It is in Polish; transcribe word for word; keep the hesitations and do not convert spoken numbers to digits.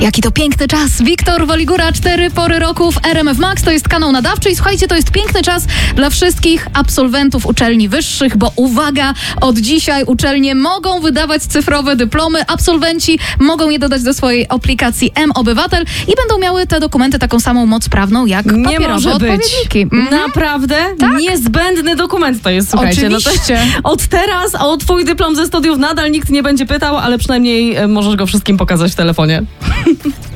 Jaki to piękny czas. Wiktor Waligura, cztery pory roku w R M F Max. To jest kanał nadawczy i słuchajcie, to jest piękny czas dla wszystkich absolwentów uczelni wyższych, bo uwaga, od dzisiaj uczelnie mogą wydawać cyfrowe dyplomy. Absolwenci mogą je dodać do swojej aplikacji M-Obywatel i będą miały te dokumenty taką samą moc prawną jak Nie papierowe może być. odpowiedniki. Mhm. Naprawdę? Tak. Niezbędny dokument to jest, słuchajcie. Oczywiście. No to od teraz o twój dyplom ze studiów nadal nikt nie będzie pytał, ale przynajmniej e, możesz go wszystkim pokazać w telefonie.